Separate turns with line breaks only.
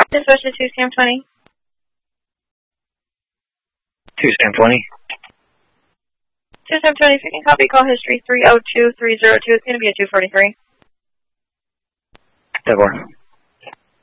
Dispatcher 2 Sam 20.
2 Sam 20.
2 Sam 20, if you can copy call history 302302, it's going to be a 243.
10-4.